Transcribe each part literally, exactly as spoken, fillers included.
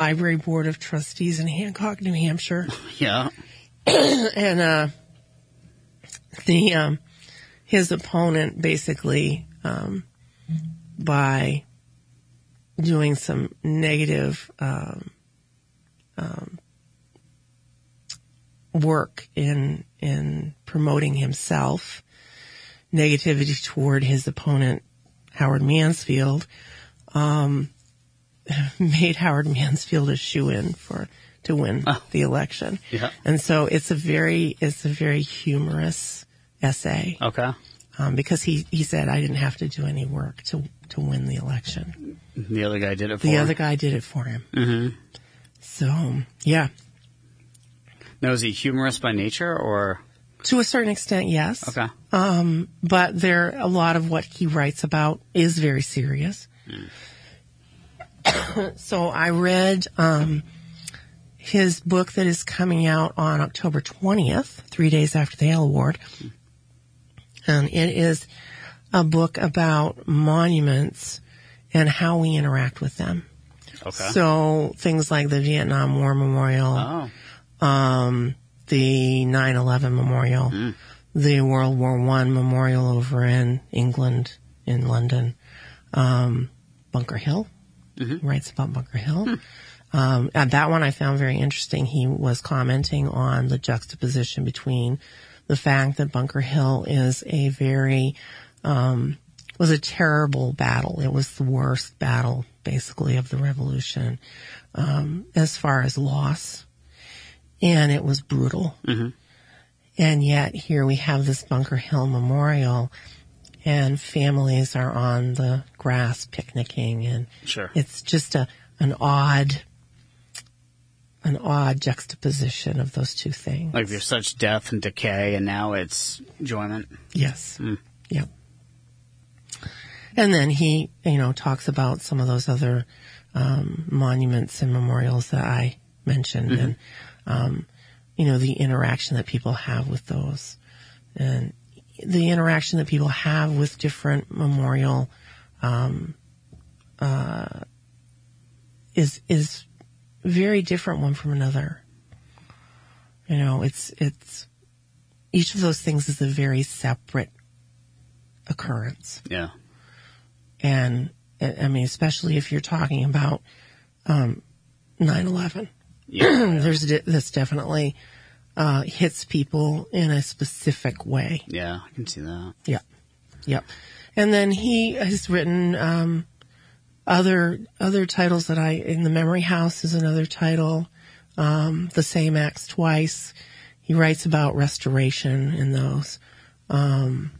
library board of trustees in Hancock, New Hampshire. Yeah. and uh, the um, his opponent basically, um, by doing some negative um, um, work in in promoting himself, negativity toward his opponent, Howard Mansfield, um, made Howard Mansfield a shoo-in for to win oh. the election. Yeah. And so it's a very it's a very humorous essay. Okay. Um, because he, he said I didn't have to do any work to to win the election. The other guy did it for the him. The other guy did it for him. Mm-hmm. So, yeah. Now, is he humorous by nature, or? To a certain extent, yes. Okay. Um, but there, a lot of what he writes about is very serious. Mm. So I read um, his book that is coming out on October twentieth, three days after the Hale Award. Mm. And it is a book about monuments and how we interact with them. Okay. So things like the Vietnam War Memorial, oh. um, the nine eleven Memorial, mm. the World War One Memorial over in England, in London, um, Bunker Hill. Mm-hmm. He writes about Bunker Hill. Hmm. Um, and that one I found very interesting. He was commenting on the juxtaposition between the fact that Bunker Hill is a very, um, was a terrible battle. It was the worst battle, basically, of the Revolution, um, as far as loss. And it was brutal. Mm-hmm. And yet here we have this Bunker Hill Memorial, and families are on the grass picnicking, and sure. it's just a an odd an odd juxtaposition of those two things. Like there's such death and decay, and now it's enjoyment. Yes. Mm. Yep. And then he, you know, talks about some of those other um, monuments and memorials that I mentioned, mm-hmm. and um, you know, the interaction that people have with those, and the interaction that people have with different memorial um, uh, is is very different one from another. You know, it's it's each of those things is a very separate occurrence. Yeah. And I mean, especially if you're talking about um, nine eleven, yeah. there's this definitely uh, hits people in a specific way. Yeah, I can see that. Yeah, yep. And then he has written um, other other titles that I in the Memory House is another title. Um, The Same Acts Twice. He writes about restoration in those. Um,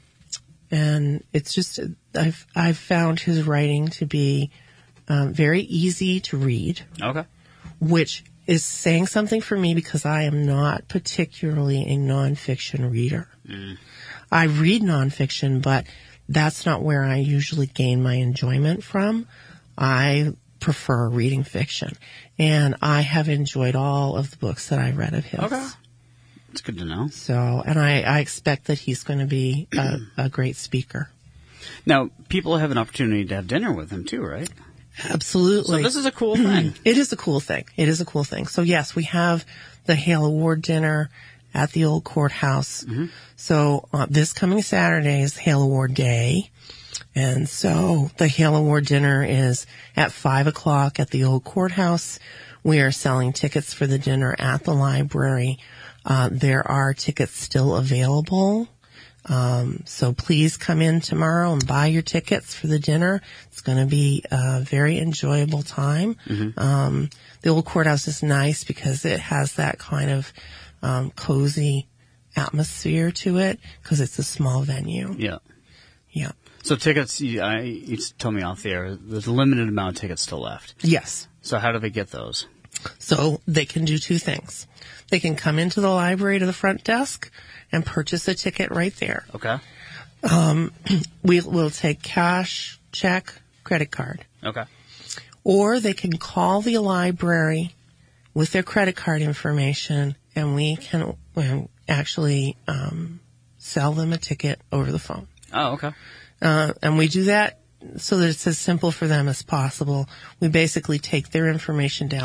And it's just, I've, I've found his writing to be um, very easy to read. Okay. Which is saying something for me because I am not particularly a nonfiction reader. Mm. I read nonfiction, but that's not where I usually gain my enjoyment from. I prefer reading fiction. And I have enjoyed all of the books that I read of his. Okay. It's good to know. So, and I, I expect that he's going to be a, a great speaker. Now, people have an opportunity to have dinner with him too, right? Absolutely. So this is a cool thing. It is a cool thing. It is a cool thing. So yes, we have the Hale Award dinner at the old courthouse. Mm-hmm. So uh, this coming Saturday is Hale Award Day. And so the Hale Award dinner is at five o'clock at the old courthouse. We are selling tickets for the dinner at the library. Uh, there are tickets still available. Um, so please come in tomorrow and buy your tickets for the dinner. It's going to be a very enjoyable time. Mm-hmm. Um, the old courthouse is nice because it has that kind of, um, cozy atmosphere to it because it's a small venue. Yeah. Yeah. So tickets, you, I, you told me off the air, there's a limited amount of tickets still left. Yes. So how do they get those? So they can do two things. They can come into the library to the front desk and purchase a ticket right there. Okay. Um, we will take cash, check, credit card. Okay. Or they can call the library with their credit card information, and we can um, actually um, sell them a ticket over the phone. Oh, okay. Uh, and we do that so that it's as simple for them as possible. We basically take their information down.